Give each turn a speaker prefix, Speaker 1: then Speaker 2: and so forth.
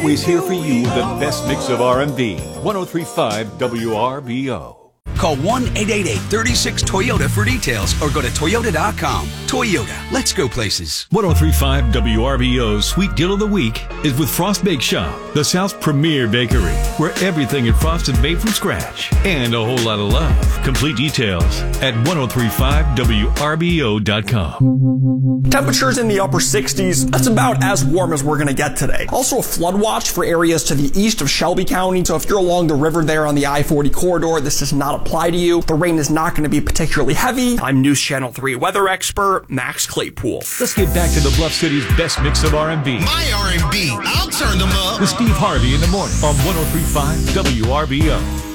Speaker 1: always here for you with the best mix of R&B. 103.5 WRBO.
Speaker 2: Call 1-888-36-TOYOTA for details or go to Toyota.com. Toyota, let's go places.
Speaker 3: 103.5 WRBO's Sweet Deal of the Week is with Frost Bake Shop, the South's premier bakery, where everything at Frost is made from scratch and a whole lot of love. Complete details at 1035WRBO.com.
Speaker 4: Temperatures in the upper 60s. That's about as warm as we're going to get today. Also a flood watch for areas to the east of Shelby County. So if you're along the river there on the I-40 corridor, this does not apply to you. The rain is not going to be particularly heavy. I'm News Channel 3 weather expert Max Claypool.
Speaker 1: Let's get back to the Bluff City's best mix of R&B.
Speaker 5: My R&B, I'll turn them up.
Speaker 1: With Steve Harvey in the morning on 103.5 WRBO.